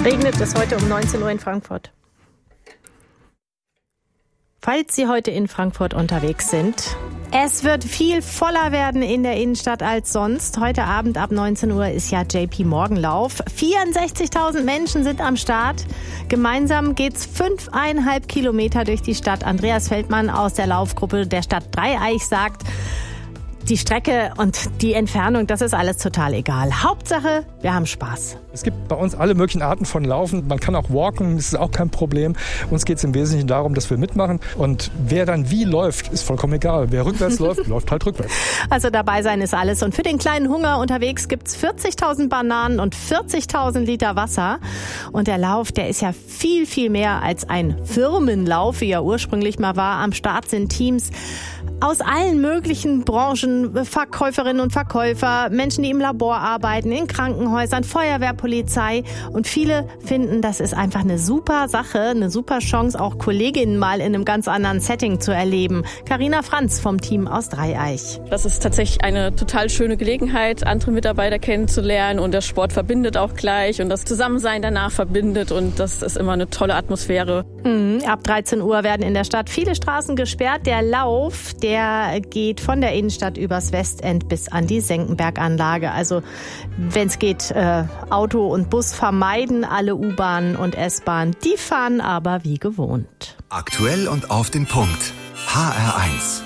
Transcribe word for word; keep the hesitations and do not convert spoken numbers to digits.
Regnet es heute um neunzehn Uhr in Frankfurt. Falls Sie heute in Frankfurt unterwegs sind, es wird viel voller werden in der Innenstadt als sonst. Heute Abend ab neunzehn Uhr ist ja J P Morgan Lauf. vierundsechzigtausend Menschen sind am Start. Gemeinsam geht's fünfeinhalb Kilometer durch die Stadt. Andreas Feldmann aus der Laufgruppe der Stadt Dreieich sagt, die Strecke und die Entfernung, das ist alles total egal. Hauptsache, wir haben Spaß. Es gibt bei uns alle möglichen Arten von Laufen. Man kann auch walken, das ist auch kein Problem. Uns geht es im Wesentlichen darum, dass wir mitmachen. Und wer dann wie läuft, ist vollkommen egal. Wer rückwärts läuft, läuft halt rückwärts. Also dabei sein ist alles. Und für den kleinen Hunger unterwegs gibt's vierzigtausend Bananen und vierzigtausend Liter Wasser. Und der Lauf, der ist ja viel, viel mehr als ein Firmenlauf, wie er ursprünglich mal war. Am Start sind Teams aus allen möglichen Branchen, Verkäuferinnen und Verkäufer, Menschen, die im Labor arbeiten, in Krankenhäusern, Feuerwehr, Polizei. Und viele finden, das ist einfach eine super Sache, eine super Chance, auch Kolleginnen mal in einem ganz anderen Setting zu erleben. Carina Franz vom Team aus Dreieich. Das ist tatsächlich eine total schöne Gelegenheit, andere Mitarbeiter kennenzulernen, und der Sport verbindet auch gleich und das Zusammensein danach verbindet, und das ist immer eine tolle Atmosphäre. Mhm. Ab dreizehn Uhr werden in der Stadt viele Straßen gesperrt. Der Lauf, der geht von der Innenstadt übers Westend bis an die Senckenberganlage. Also wenn es geht, äh, Auto und Bus vermeiden, alle U-Bahnen und S-Bahnen, die fahren aber wie gewohnt. Aktuell und auf den Punkt. H R eins.